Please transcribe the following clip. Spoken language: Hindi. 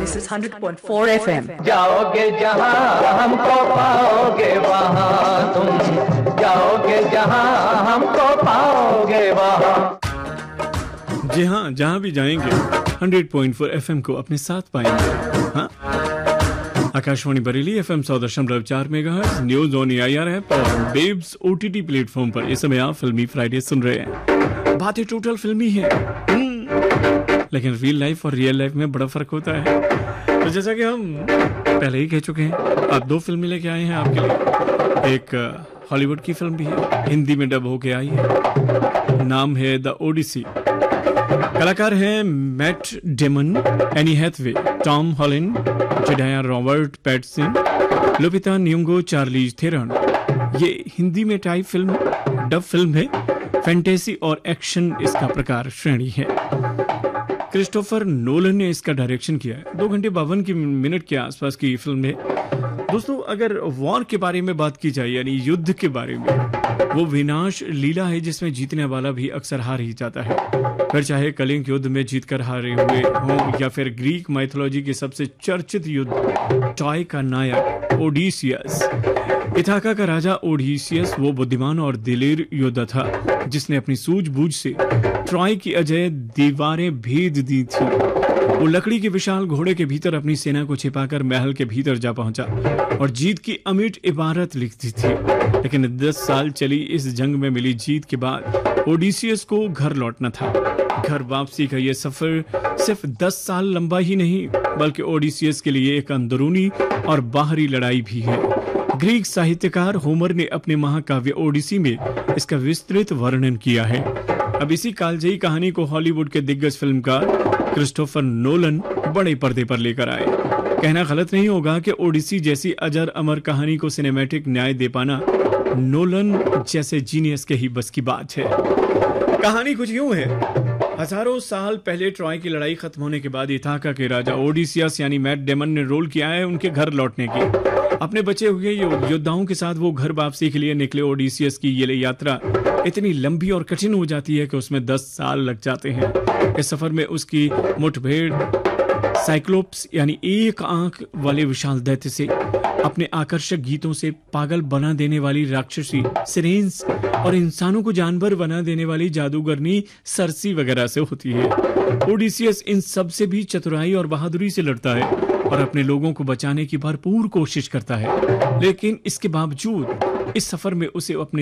This is 100.4 FM. जाओगे जहां हमको पाओगे वहां तुम, जाओगे जहां हमको पाओगे वहां। जी हाँ, जहाँ भी जाएंगे 100.4 FM को अपने साथ पाएंगे। हाँ, Akashvani Bareilly FM 100.4 megahertz, news on AIR app और बेब्स OTT प्लेटफॉर्म पर इस समय आप फिल्मी फ्राइडे सुन रहे हैं। बातें टोटल फिल्मी है, लेकिन रियल लाइफ और रियल लाइफ में बड़ा फर्क होता है। तो जैसा कि हम पहले ही कह चुके हैं, अब 2 फिल्में लेके आए हैं आपके लिए। एक हॉलीवुड की फिल्म भी है, हिंदी में डब होके आई है, नाम है द ओडिसी। कलाकार हैं Matt Damon, any Hathaway, Tom Holland, जेडाया Robert Patterson, लुपिता न्योंगो, Charlie's Theron. ये हिंदी में टाइप फिल्म, डब फिल्म है। फैंटेसी और एक्शन इसका प्रकार श्रेणी है। क्रिस्टोफर नोलन ने इसका डायरेक्शन किया है। 2 घंटे 52 मिनट के आसपास की फिल्म है। दोस्तों, अगर वॉर के बारे में बात की जाए, यानी युद्ध के बारे में, वो विनाश लीला है जिसमें जीतने वाला भी अक्सर हार ही जाता है। फिर चाहे कलिंग युद्ध में जीतकर हारे हुए हों या फिर ग्रीक माइथोलॉजी के सबसे चर्चित युद्ध ट्रॉय का नायक ओडिसियस। इथाका का राजा ओडिसियस वो बुद्धिमान और दिलेर योद्धा था जिसने अपनी सूझबूझ से ट्रॉय की अजय दीवारें भेद दी थी। वो लकड़ी के विशाल घोड़े के भीतर अपनी सेना को छिपाकर महल के भीतर जा पहुंचा और जीत की अमिट इबारत लिख दी थी। लेकिन 10 साल चली इस जंग में मिली जीत के बाद ओडिसियस को घर लौटना था। घर वापसी का यह सफर सिर्फ 10 साल लंबा ही नहीं, बल्कि ओडिसियस के लिए एक अंदरूनी और बाहरी लड़ाई भी है। ग्रीक साहित्यकार होमर ने अपने महाकाव्य ओडिसी में इसका विस्तृत वर्णन किया है। अब इसी कालजयी कहानी को हॉलीवुड के दिग्गज फिल्मकार क्रिस्टोफर नोलन बड़े पर्दे पर लेकर आए। कहना गलत नहीं होगा कि ओडिसी जैसी अजर अमर कहानी को सिनेमैटिक न्याय दे पाना नोलन जैसे जीनियस के ही बस की बात है। कहानी कुछ यूं है। हजारों साल पहले ट्रॉय की लड़ाई खत्म होने के बाद इथाका के राजा ओडिसियस यानी मैट डेमन ने रोल किया है उनके घर लौटने की। अपने बचे हुए योद्धाओं के साथ वो घर वापसी के लिए निकले। ओडिसियस की ये यात्रा इतनी लंबी और कठिन हो जाती है कि उसमें 10 साल लग जाते हैं। इस सफर में उसकी मुठभेड़ साइक्लोप्स यानी एक आंख वाले विशाल दैत्य से, अपने आकर्षक गीतों से पागल बना देने वाली राक्षसी सिरेन्स और इंसानों को जानवर बना देने वाली जादूगरनी सर्सी वगैरह से होती है। ओडिसियस इन सब से भी चतुराई और बहादुरी से लड़ता है और अपने लोगों को बचाने की भरपूर कोशिश करता है। लेकिन इसके बावजूद इस सफर में उसे अपने